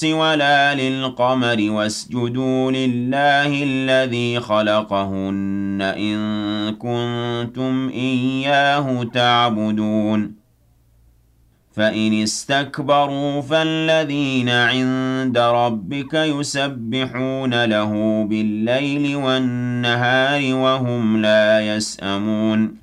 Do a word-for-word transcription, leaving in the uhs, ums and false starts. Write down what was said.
ولا للقمر واسجدوا لله الذي خلقهن إن كنتم إياه تعبدون فإن استكبروا فالذين عند ربك يسبحون له بالليل والنهار وهم لا يسأمون